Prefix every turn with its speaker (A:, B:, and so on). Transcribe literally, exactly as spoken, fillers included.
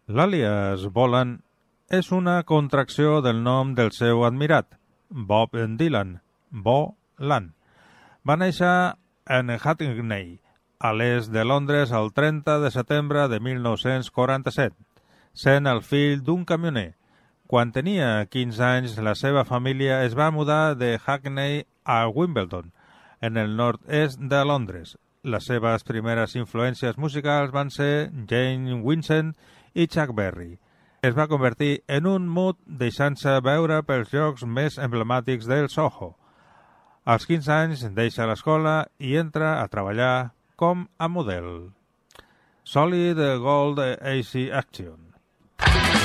A: L'àlies Bolan és una contracció del nom del seu admirat, Bob Dylan, Bo Lan. Va néixer en Hackney, a l'est de Londres, el trenta de setembre de mil nou-cents quaranta-set, sent el fill d'un camioner. Quan tenia quinze anys, la seva família es va mudar de Hackney a Wimbledon, en el nord-est de Londres. Les seves primeres influències musicals van ser Jane Vincent i Chuck Berry. Es va convertir en un mut deixant-se veure pels llocs més emblemàtics del Soho. Als quinze anys deixa l'escola i entra a treballar com a model. Solid Gold A C Action.